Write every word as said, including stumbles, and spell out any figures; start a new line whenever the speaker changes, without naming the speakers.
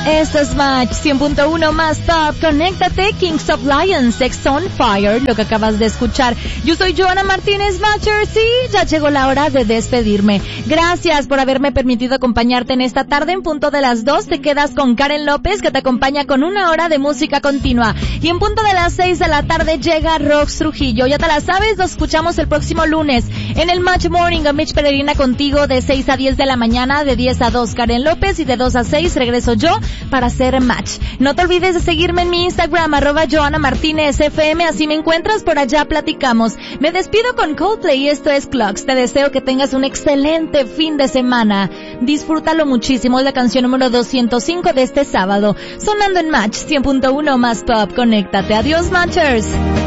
Esto es Match cien punto uno más Top. Conéctate, Kings of Lions, Sex on Fire, lo que acabas de escuchar. Yo soy Joana Martínez Matchers y ya llegó la hora de despedirme. Gracias por haberme permitido acompañarte en esta tarde. En punto de las dos te quedas con Karen López, que te acompaña con una hora de música continua. Y en punto de las seis de la tarde llega Rox Trujillo. Ya te la sabes, nos escuchamos el próximo lunes en el Match Morning a Mitch Peregrina contigo de seis a diez de la mañana, de diez a dos Karen López y de dos a seis regreso yo para hacer Match. No te olvides de seguirme en mi Instagram, arroba Joana Martínez F M, así me encuentras, por allá platicamos. Me despido con Coldplay y esto es Clocks. Te deseo que tengas un excelente fin de semana. Disfrútalo muchísimo, es la canción número doscientos cinco de este sábado, sonando en Match cien punto uno más Top. Conéctate. Adiós, Matchers.